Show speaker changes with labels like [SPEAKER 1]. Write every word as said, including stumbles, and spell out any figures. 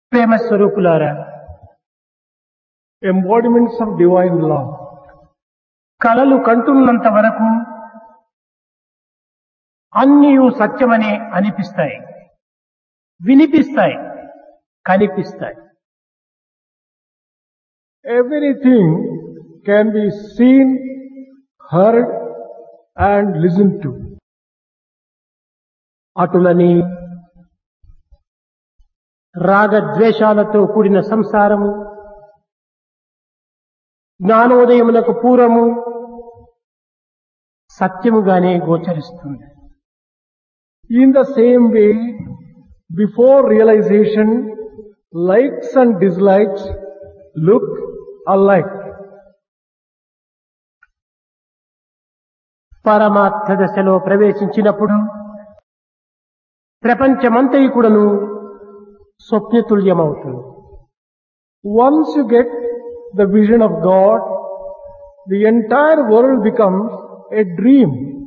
[SPEAKER 1] ప్రేమ స్వరూపులారా,
[SPEAKER 2] embodiments of divine love.
[SPEAKER 1] కలలు కంటున్నంత వరకు అన్నీయు సత్యమనే అనిపిస్తాయి, వినిపిస్తాయి, కనిపిస్తాయి.
[SPEAKER 2] Everything can be seen, heard and listened to.
[SPEAKER 1] అటులని రాగద్వేషాలతో కూడిన సంసారము జ్ఞానోదయమునకు పూర్వము సత్యముగానే గోచరిస్తుంది.
[SPEAKER 2] In the same way, before realization, likes and dislikes look alike.
[SPEAKER 1] పరమార్థ దశలో ప్రవేశించినప్పుడు ప్రపంచమంతయు కూడాను స్వప్నతుల్యమవుతుంది.
[SPEAKER 2] Once you get the vision of God, the entire world becomes a dream.